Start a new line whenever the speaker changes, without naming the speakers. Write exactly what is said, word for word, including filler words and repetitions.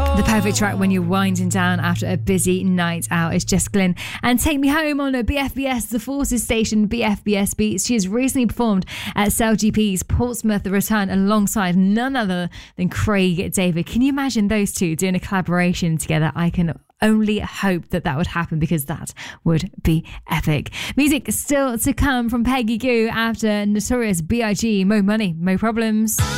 The perfect track when you're winding down after a busy night out is Jess Glynn and Take Me Home on a B F B S, the Forces station, B F B S Beats. She has recently performed at C E L G P's Portsmouth Return alongside none other than Craig David. Can you imagine those two doing a collaboration together? I can only hope that that would happen because that would be epic. Music still to come from Peggy Gou after Notorious B I G, Mo Money, Mo Problems.